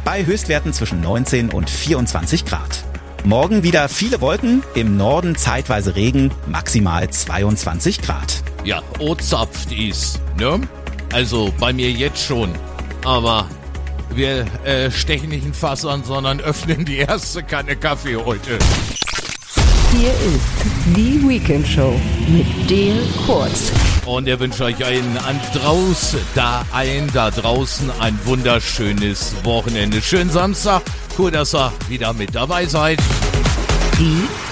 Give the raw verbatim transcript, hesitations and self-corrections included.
bei Höchstwerten zwischen neunzehn und vierundzwanzig Grad. Morgen wieder viele Wolken, im Norden zeitweise Regen, maximal zweiundzwanzig Grad. Ja, o zapft is, ne? Also bei mir jetzt schon. Aber wir äh, stechen nicht ein Fass an, sondern öffnen die erste Kanne Kaffee heute. Hier ist die Weekend Show mit Dale Kurz. Und er wünscht euch einen an draußen, da ein, da draußen ein wunderschönes Wochenende. Schönen Samstag. Cool, dass ihr wieder mit dabei seid. Die